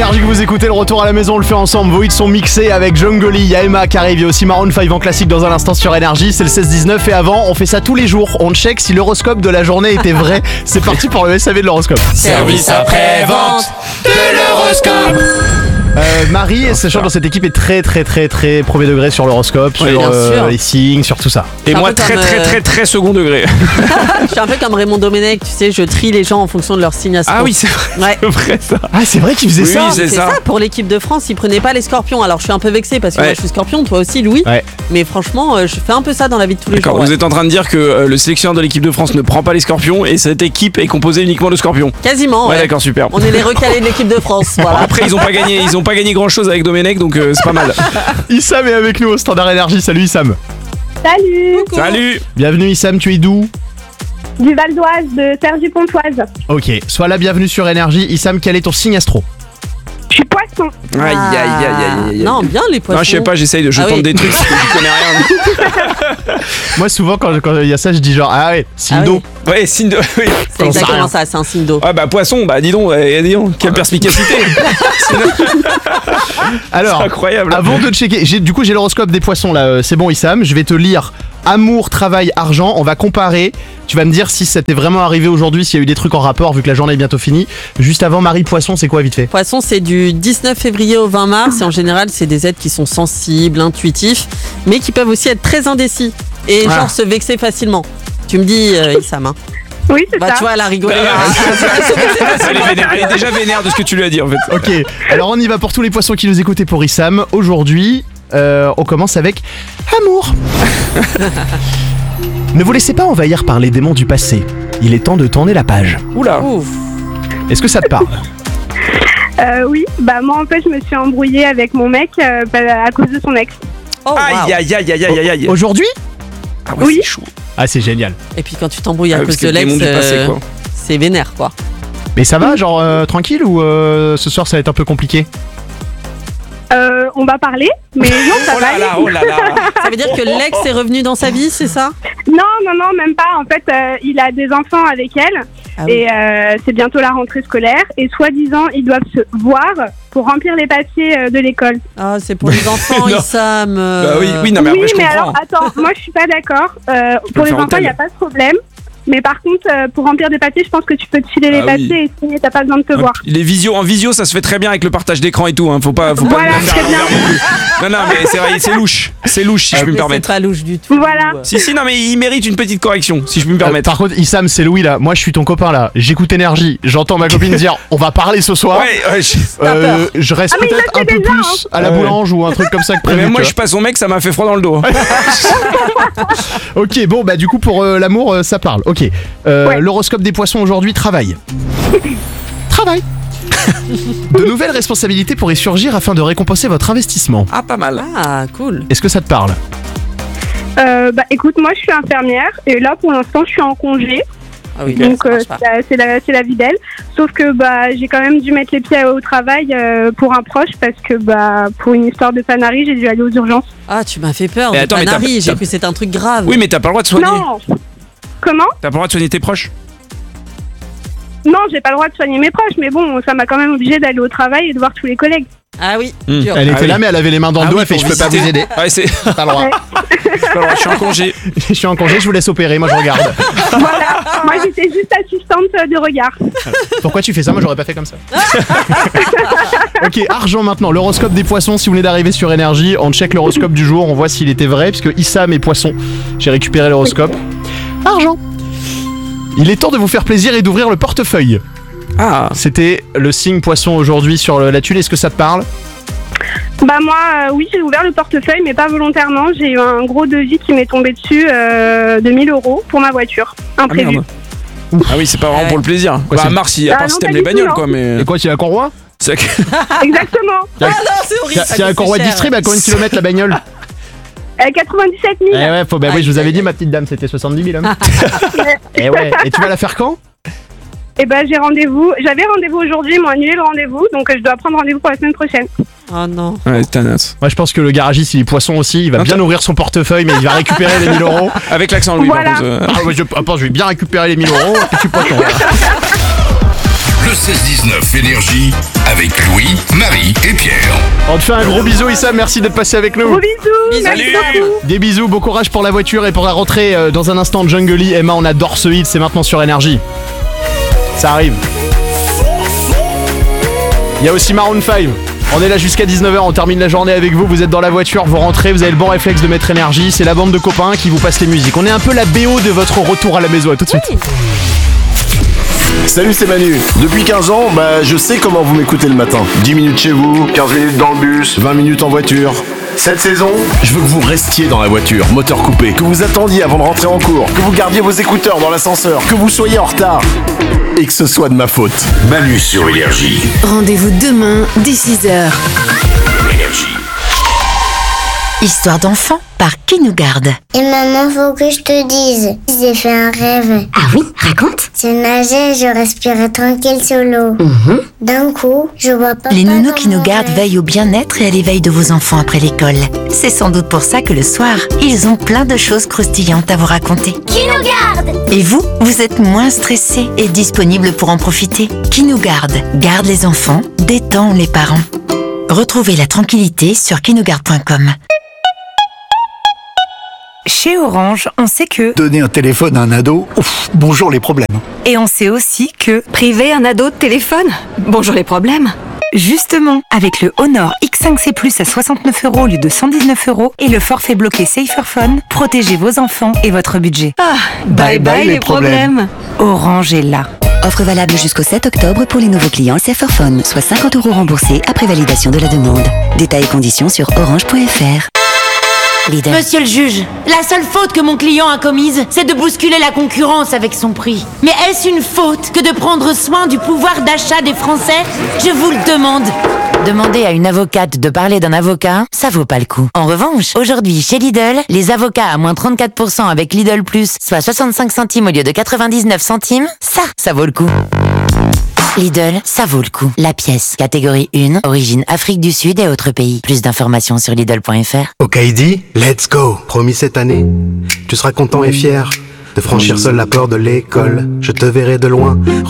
Énergie que vous écoutez, le retour à la maison, on le fait ensemble. Vos hits sont mixés avec Jungoli, il y a Emma qui arrive, il y a aussi Maroon 5 en classique dans un instant sur Énergie. C'est le 16-19 et avant, on fait ça tous les jours. On check si l'horoscope de la journée était vrai. C'est parti pour le SAV de l'horoscope. Service après-vente de l'horoscope. Marie, sachant dans cette équipe, est très premier degré sur l'horoscope, Ouais, sur bien sûr. les signes, sur tout ça. Et un moi, peu comme, très second degré. Je suis un peu comme Raymond Domenech, tu sais, je trie les gens en fonction de leur signe astro. Ah oui, c'est vrai, Ouais. c'est vrai ça. Ah, c'est vrai qu'il faisait Oui, ça. c'est C'est ça. ça, pour l'équipe de France, ils prenaient pas les scorpions. Alors je suis un peu vexée parce que Ouais. moi je suis scorpion, toi aussi Louis. Ouais. Mais franchement, je fais un peu ça dans la vie de tous les D'accord, jours. vous ouais. êtes en train de dire que le sélectionneur de l'équipe de France ne prend pas les scorpions et cette équipe est composée uniquement de scorpions. Quasiment. Ouais, Ouais. d'accord, super. On est les recalés de l'équipe de France. Voilà. Après, ils ont pas gagné grand chose avec Domenech, donc c'est pas mal. Issam est avec nous au Standard Énergie. Salut Issam. Salut, Salut. Bienvenue Issam, tu es d'où? du Val d'Oise, de Cergy-Pontoise. Ok, sois la bienvenue sur Énergie. Issam, quel est ton signe astro? Je suis poisson. Aïe. Non, bien les poissons. Non, je sais pas, j'essaye je Ah tente oui. des trucs, je connais rien. Moi, souvent, quand il y a ça, je dis genre, ah ouais, signe Ah d'eau. oui. Ouais, signe de. Oui. C'est J'en sais exactement rien. ça, c'est un signe d'eau. Ah bah poisson, bah dis donc, quelle perspicacité. Alors, C'est incroyable. avant de checker, j'ai l'horoscope des poissons là. C'est bon, Issam, je vais te lire amour, travail, argent. On va comparer. Tu vas me dire si ça t'est vraiment arrivé aujourd'hui, s'il y a eu des trucs en rapport, vu que la journée est bientôt finie. Juste avant, Marie, poisson, c'est quoi vite fait? Poisson, c'est du 19 février au 20 mars et en général, c'est des êtres qui sont sensibles, intuitifs, mais qui peuvent aussi être très indécis et Ah. genre se vexer facilement. Tu me dis, Issam, hein. Oui, c'est Bah ça. tu vois, elle a rigolé. Elle est déjà vénère de ce que tu lui as dit en fait. Ok, alors on y va pour tous les poissons qui nous écoutaient pour Issam. Aujourd'hui, on commence avec amour. Ne vous laissez pas envahir par les démons du passé. Il est temps de tourner la page. Oula. Ouf. Est-ce que ça te parle? Oui, bah moi en fait je me suis embrouillée avec mon mec à cause de son ex. Oh, wow. Aïe. Aujourd'hui? Ah ouais, Oui. c'est chaud. Ah, c'est génial. Et puis quand tu t'embrouilles à Ah oui, cause parce que de le l'ex, démon du passé, quoi. c'est vénère quoi. Mais ça va, genre tranquille ou ce soir ça va être un peu compliqué? On va parler, mais non, ça Oh va là aller. là, oh là là. Ça veut dire que l'ex est revenu dans sa vie, c'est ça? Non, même pas. En fait, il a des enfants avec elle Ah oui. et c'est bientôt la rentrée scolaire. Et soi-disant, ils doivent se voir pour remplir les papiers de l'école. Ah, c'est pour les enfants, Non. Issam. Bah oui, non mais oui, après je mais comprends. alors, attends, moi je suis pas d'accord. peux Pour le les faire en enfants, il n'y a tel. pas de problème. Mais par contre, pour remplir des papiers, je pense que tu peux te filer les Ah oui. papiers et signer, t'as pas besoin de te voir. Les en visio, ça se fait très bien avec le partage d'écran et tout. Hein. Faut pas Voilà, le faire très à l'envers non plus. Non, mais c'est vrai, c'est louche. C'est louche si je puis me Mais c'est permettre. pas louche du tout. Voilà. Si, non, mais il mérite une petite correction, si je puis me permettre. Par contre, Issam, c'est Louis là. Moi, je suis ton copain là. J'écoute Énergie. J'entends ma copine dire on va parler ce soir. Ouais, Je reste Ah, mais il peut-être le un fait peu déjà, plus à la Ouais. boulange ou un truc comme ça que prévu. mais moi tu je suis pas son mec, ça m'a fait froid dans le dos. vois. Ok, bon, bah du coup, pour l'amour, ça parle. Ok. Ouais. L'horoscope des poissons aujourd'hui, travail. Travail. De nouvelles responsabilités pourraient surgir afin de récompenser votre investissement. Ah, pas mal. Ah, cool. Est-ce que ça te parle? Bah écoute, moi je suis infirmière et là pour l'instant je suis en congé. Ah oui, Donc ça marche pas. c'est la vie d'elle. Sauf que bah j'ai quand même dû mettre les pieds au travail pour un proche parce que bah pour une histoire de panarie j'ai dû aller aux urgences. Ah, tu m'as fait peur. Mais de attends, mais Panari, t'as- j'ai cru que c'était un truc grave. Oui, mais t'as pas le droit de soigner. Non. Comment? T'as pas le droit de soigner tes proches. Non, j'ai pas le droit de soigner mes proches, mais bon, ça m'a quand même obligée d'aller au travail et de voir tous les collègues. Ah oui, Hmm. dur. Elle était oui. là, mais elle avait les mains dans le Ah dos. oui, Elle fait pour je peux pas vous visiter. aider. Ouais, c'est. Pas le droit. Ouais. Pas le droit, je suis en congé. Je suis en congé, je vous laisse opérer. Moi, je regarde. Voilà. Moi j'étais juste assistante de regard. Pourquoi tu fais ça? Moi, j'aurais pas fait comme ça. Ok, argent maintenant. L'horoscope des poissons. Si vous venez d'arriver sur Énergie, on check l'horoscope du jour. On voit s'il était vrai, puisque Issam est poisson. J'ai récupéré l'horoscope. Argent. Il est temps de vous faire plaisir et d'ouvrir le portefeuille. Ah. C'était le signe poisson aujourd'hui sur la tuile. Est-ce que ça te parle? Bah moi, oui, j'ai ouvert le portefeuille, mais pas volontairement. J'ai eu un gros devis qui m'est tombé dessus de 1000 € pour ma voiture. Ah, Imprévu. merde. Ah oui, c'est pas vraiment pour le plaisir. Quoi, Bah, c'est- Mars, à Ah, part non, si pas t'aimes du les tout, bagnoles, non. quoi, mais. Et quoi, tu as un conroi? C'est que- Exactement. Ah non, c'est horrible. S'il y a un conroi distrib, à combien de kilomètres la bagnole? 97 000. Eh ouais, bah oui, je vous avais dit, ma petite dame, c'était 70 000. Hein. Eh ouais, et tu vas la faire quand? Et ben j'avais rendez-vous aujourd'hui, ils m'ont annulé le rendez-vous, donc je dois prendre rendez-vous pour la semaine prochaine. Oh non. Ouais, tanasse. Moi, je pense que le garagiste, il est poisson aussi. Il va Non, bien t'as- ouvrir son portefeuille, mais il va récupérer les 1000 €. Avec l'accent, lui, Voilà. par contre. Ah ouais, je vais bien récupérer les 1000 € et puis je suis poisson. Voilà. Le 16-19 Énergie avec Louis, Marie et Pierre. On te fait un gros bisou Issa, merci d'être passé avec nous. Gros bisous. Merci beaucoup. Des bisous, bon courage pour la voiture et pour la rentrée dans un instant. Jungly, Emma, on adore ce hit, c'est maintenant sur Énergie. Ça arrive. Il y a aussi Maroon 5. On est là jusqu'à 19h, on termine la journée avec vous êtes dans la voiture, vous rentrez, vous avez le bon réflexe de mettre Énergie, c'est la bande de copains qui vous passe les musiques. On est un peu la BO de votre retour à la maison, à tout de suite. Salut, c'est Manu. Depuis 15 ans, je sais comment vous m'écoutez le matin. 10 minutes chez vous, 15 minutes dans le bus, 20 minutes en voiture. Cette saison, je veux que vous restiez dans la voiture, moteur coupé, que vous attendiez avant de rentrer en cours, que vous gardiez vos écouteurs dans l'ascenseur, que vous soyez en retard et que ce soit de ma faute. Manu sur Énergie. Rendez-vous demain dès 6h. Énergie. Histoire d'enfant par Qui nous garde. Et maman, faut que je te dise. J'ai fait un rêve. Ah oui, raconte. Je nageais, je respirais tranquille sur l'eau. D'un coup, je vois pas. Les nounous Qui nous gardent veillent au bien-être et à l'éveil de vos enfants après l'école. C'est sans doute pour ça que le soir, ils ont plein de choses croustillantes à vous raconter. Qui nous garde? Et vous êtes moins stressé et disponible pour en profiter. Qui nous garde les enfants, détend les parents. Retrouvez la tranquillité sur quinougarde.com. Chez Orange, on sait que... Donner un téléphone à un ado, bonjour les problèmes. Et on sait aussi que... Priver un ado de téléphone, bonjour les problèmes. Justement, avec le Honor X5C Plus à 69 € au lieu de 119 € et le forfait bloqué Saferphone, protégez vos enfants et votre budget. Bye bye les problèmes. Orange est là. Offre valable jusqu'au 7 octobre pour les nouveaux clients Saferphone, soit 50 € remboursés après validation de la demande. Détails et conditions sur orange.fr. Monsieur le juge, la seule faute que mon client a commise, c'est de bousculer la concurrence avec son prix. Mais est-ce une faute que de prendre soin du pouvoir d'achat des Français? Je vous le demande. Demander à une avocate de parler d'un avocat, ça vaut pas le coup. En revanche, aujourd'hui, chez Lidl, les avocats à moins 34% avec Lidl Plus, soit 65 centimes au lieu de 99 centimes, ça vaut le coup. Lidl, ça vaut le coup. La pièce, catégorie 1, origine Afrique du Sud et autres pays. Plus d'informations sur Lidl.fr. Ok, dit, let's go. Promis cette année, tu seras content et fier de franchir seul la porte de l'école. Je te verrai de loin.